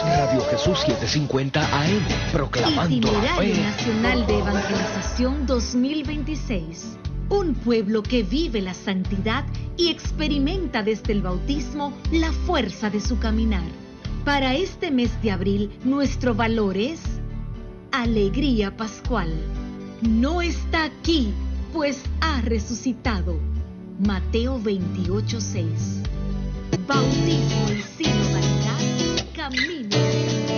Radio Jesús 750 AM, proclamando la Itinerario fe. Nacional de Evangelización 2026. Un pueblo que vive la santidad y experimenta desde el bautismo la fuerza de su caminar. Para este mes de abril, nuestro valor es alegría pascual. No está aquí, pues ha resucitado. Mateo 28:6. Bautismo y sinodalidad, camino.